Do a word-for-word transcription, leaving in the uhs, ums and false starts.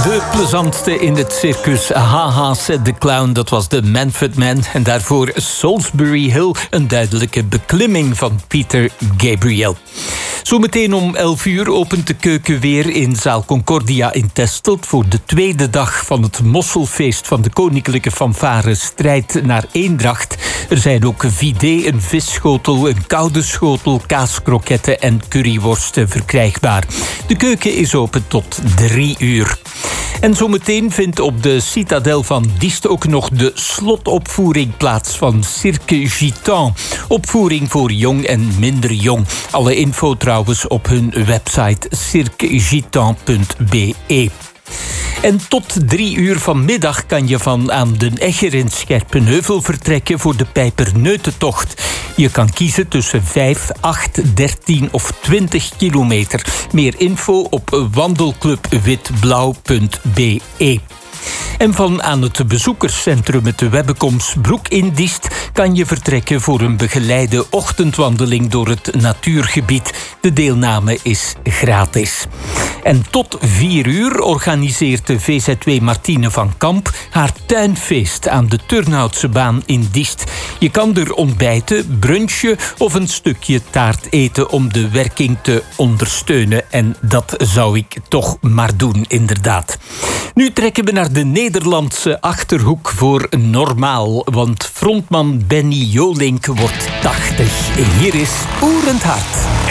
De plezantste in het circus. Haha, said the clown. Dat was de Manfred Man. En daarvoor Salisbury Hill. Een duidelijke beklimming van Peter Gabriel. Zometeen om elf uur opent de keuken weer in zaal Concordia in Testelt voor de tweede dag van het mosselfeest van de Koninklijke Fanfare Strijd naar Eendracht. Er zijn ook vidé, een visschotel, een koude schotel, kaaskroketten en curryworsten verkrijgbaar. De keuken is open tot drie uur. En zometeen vindt op de Citadel van Diest ook nog de slotopvoering plaats van Cirque Gitan. Opvoering voor jong en minder jong. Alle info trouwens op hun website cirquegitan punt b e. En tot drie uur vanmiddag kan je van aan den Egger in Scherpenheuvel vertrekken voor de Pijperneutentocht. Je kan kiezen tussen vijf, acht, dertien of twintig kilometer. Meer info op wandelclubwitblauw punt b e. En van aan het bezoekerscentrum met de Webbekomsbroek in Diest kan je vertrekken voor een begeleide ochtendwandeling door het natuurgebied. De deelname is gratis. En tot vier uur organiseert de V Z W Martine van Kamp haar tuinfeest aan de Turnhoutse baan in Diest. Je kan er ontbijten, brunchen of een stukje taart eten om de werking te ondersteunen. En dat zou ik toch maar doen, inderdaad. Nu trekken we naar de Nederlandse Achterhoek voor Normaal, want frontman Benny Jolink wordt tachtig. Hier is Oerend Hart.